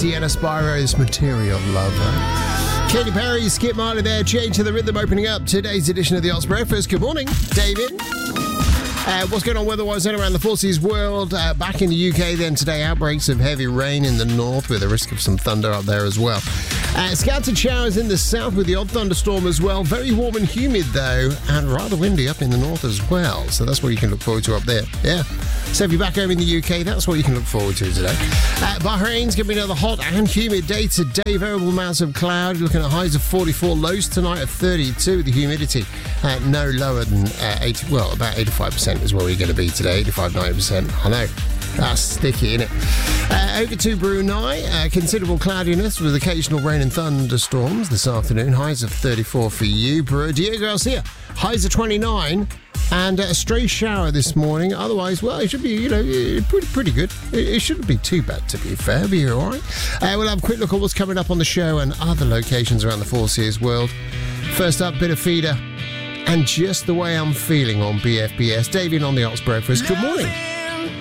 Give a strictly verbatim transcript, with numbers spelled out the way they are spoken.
Sienna Spiro's Material Lover. Katy Perry, Skip Marley there, Change to the Rhythm opening up today's edition of the Oz Breakfast. Good morning, David. Uh, what's going on weather-wise then around the Four Seas world? Uh, back in the U K then today, outbreaks of heavy rain in the north with a risk of some thunder up there as well. Uh, scattered showers in the south with the odd thunderstorm as well. Very warm and humid though, and rather windy up in the north as well. So that's what you can look forward to up there. Yeah. So if you're back home in the U K, that's what you can look forward to today. Uh, Bahrain's going to be another hot and humid day today. Variable amounts of cloud. You're looking at highs of forty-four, lows tonight of thirty-two with the humidity uh, no lower than uh, eighty, well, about eighty-five percent is where we're going to be today. eighty-five, ninety percent. I know. That's sticky, isn't it? Uh, over to Brunei. Uh, considerable cloudiness with occasional rain and thunderstorms this afternoon. Highs of thirty-four for you. Peru, Diego Garcia. Highs of twenty-nine. And a stray shower this morning. Otherwise, well, it should be, you know, pretty pretty good. It, it shouldn't be too bad, to be fair. Be all right. Uh, we'll have a quick look at what's coming up on the show and other locations around the Four Seas world. First up, bit of feeder. And Just the Way I'm Feeling on B F B S. David on the Ox Breakfast. Good morning.